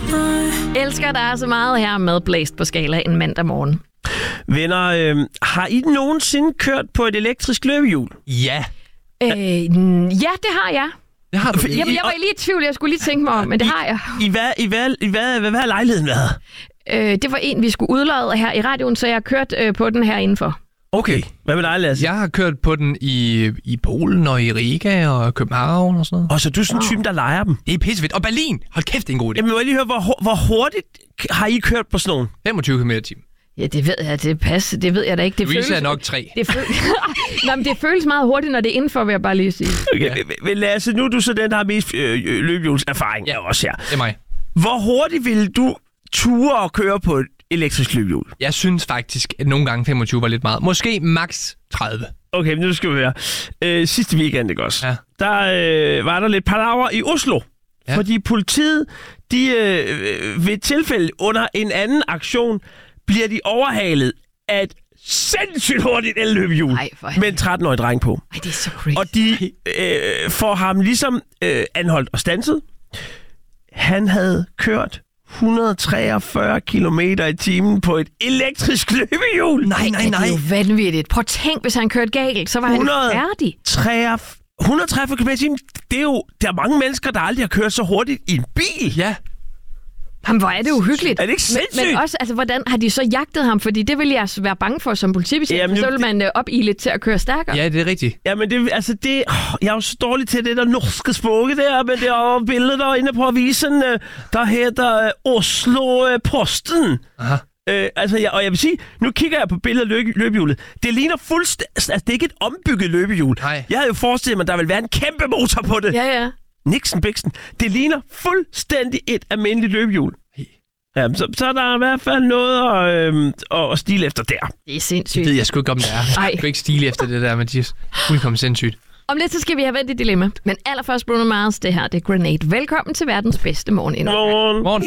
Elsker dig så meget her med Blæst på Skala en mandag morgen. Venner, har I nogensinde kørt på et elektrisk løbehjul? Ja. Ja, det har jeg. Det har du. Jamen, jeg var lige i tvivl, jeg skulle lige tænke mig om, men det har jeg. Hvad har lejligheden været? Det var en, vi skulle udlade her i radioen, så jeg har kørt på den her indenfor. Okay. Hvad med dig, Lasse? Jeg har kørt på den i Polen og i Riga og København og sådan noget. Og så er du sådan en type, der leger dem? Det er pissefedt. Og Berlin! Hold kæft, det er en god idé. Jamen, må jeg lige høre, hvor hurtigt har I kørt på sådan nogen? 25 km/t. Ja, det ved jeg, det passer. Det ved jeg da ikke. Det Louise er nok 3. Nå, men det føles meget hurtigt, når det er indenfor, vil jeg bare lige sige. Okay, men Lasse, nu er du så den, der har mest løbehjulserfaring. Ja, også her. Det er mig. Hvor hurtigt vil du ture og køre på et elektrisk løbehjul? Jeg synes faktisk, at nogle gange 25 var lidt meget. Måske max 30. Okay, men nu skal vi høre. Sidste weekend, ikke også? Ja. Der var der lidt palaver i Oslo. Ja. Fordi politiet, ved et tilfælde under en anden aktion, bliver de overhalet af et sindssygt hurtigt elløbehjul med en 13-årig dreng på. Ej, det er så crazy. Og de får ham ligesom anholdt og standset. Han havde kørt 143 km/t på et elektrisk løbehjul. Nej. Det er jo vanvittigt. Prøv at tænk, hvis han kørte galt, så var han færdig. 143 km/t. Det er jo, der er mange mennesker, der aldrig har kørt så hurtigt i en bil. Ja. Jamen, hvor er det uhyggeligt. Er det ikke sindssygt? Men også, altså, hvordan har de så jagtet ham? Fordi det vil jeg være bange for som politibetjent. Så vil man opile til at køre stærkere. Ja, det er rigtigt. Jamen, jeg er jo så dårlig til det der norske sproget der, men det er jo billedet derinde på avisen, der hedder Oslo Posten. Aha. Og jeg vil sige, nu kigger jeg på billedet af løbehjulet. Det ligner fuldstændig... Altså, det er ikke et ombygget løbehjul. Nej. Jeg havde jo forestillet mig, at der ville være en kæmpe motor på det. Ja. Nixon Bixen. Det ligner fuldstændig et almindeligt løbehjul. Ja, så er der i hvert fald noget at stile efter der. Det er sindssygt. Det ved jeg sgu ikke, om det er. Jeg kan ikke stile efter det der, Mathias. Fuldkommen sindssygt. Om lidt, så skal vi have vendt et dilemma. Men allerførst Bruno Mars, det her, det er Grenade. Velkommen til verdens bedste morgen. Morgen.